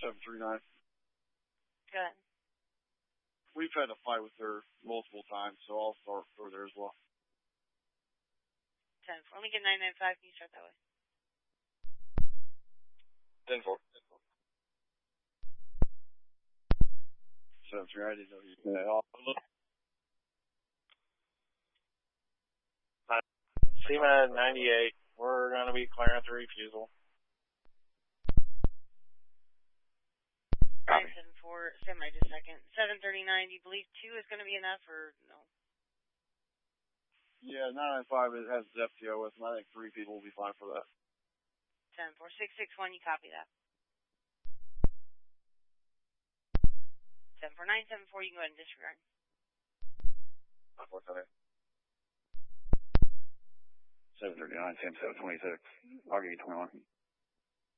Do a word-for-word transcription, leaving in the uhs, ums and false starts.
seven three nine. Go ahead. We've had a fight with her multiple times, so I'll start for there as well. ten four. Let me get nine nine five. Can you start that way? ten four. seven three nine. I didn't know you. Yeah. SEMA ninety-eight. We're going to be clearing the refusal. nine seven four. Stand by just a second. seven thirty-nine. Do you believe two is going to be enough or no? Yeah, nine nine five has F T O with him. I think three people will be fine for that. ten four. six six one. You copy that? seven four nine seven four. You can go ahead and disregard. nine four seven. seven thirty-nine, Sam seven twenty-six. I'll give you twenty-one.